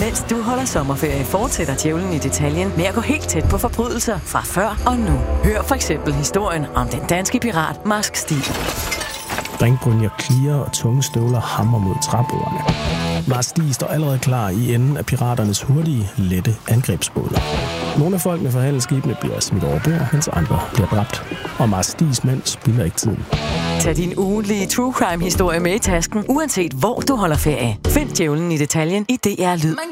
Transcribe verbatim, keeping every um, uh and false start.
Mens du holder sommerferie, fortsætter djævlen i detaljen med at gå helt tæt på forbrydelser fra før og nu. Hør for eksempel historien om den danske pirat Marsk Stig. Ringbrynjer klirer og tunge støvler hammer mod træbordene. Marsk Stig står allerede klar i enden af piraternes hurtige, lette angrebsbåde. Nogle af folkene fra handelsskibene bliver smidt over bord, mens andre bliver dræbt. Og Marsk Stigs mænd spilder ikke tiden. Tag din ugentlige true crime-historie med i tasken, uanset hvor du holder ferie. Find djævlen i detaljen i D R Lyd.